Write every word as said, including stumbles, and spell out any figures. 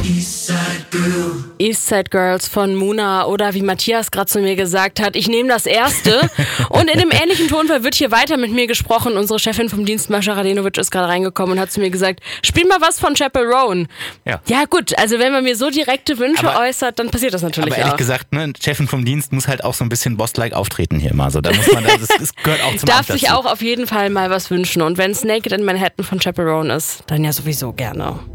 Eastside Girls von Muna oder wie Matthias gerade zu mir gesagt hat, ich nehme das erste. Und in dem ähnlichen Tonfall wird hier weiter mit mir gesprochen. Unsere Chefin vom Dienst, Mascha Radenovic, ist gerade reingekommen und hat zu mir gesagt, spiel mal was von Chappell Roan. Ja. Ja gut, also wenn man mir so direkte Wünsche aber, äußert, dann passiert das natürlich auch. Aber ehrlich auch. gesagt, ne, Chefin vom Dienst muss halt auch so ein bisschen Boss-like auftreten hier immer. So, da muss man, das, das gehört auch zum Darf sich auch auf jeden Fall mal was wünschen. Und wenn es Naked in Manhattan von Chappell Roan ist, dann ja sowieso gerne.